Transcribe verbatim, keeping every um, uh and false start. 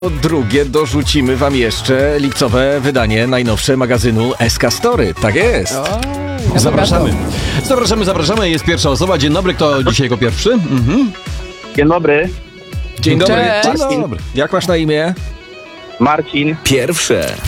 Po drugie, dorzucimy wam jeszcze lipcowe wydanie najnowsze magazynu S K Story. Tak jest. Ja Zapraszamy. Zapraszamy, zapraszamy. Jest pierwsza osoba. Dzień dobry, kto dzisiaj jako pierwszy? Mhm. Dzień dobry, Dzień dobry. Cześć. Dzień dobry. Jak masz na imię? Marcin. Pierwsze.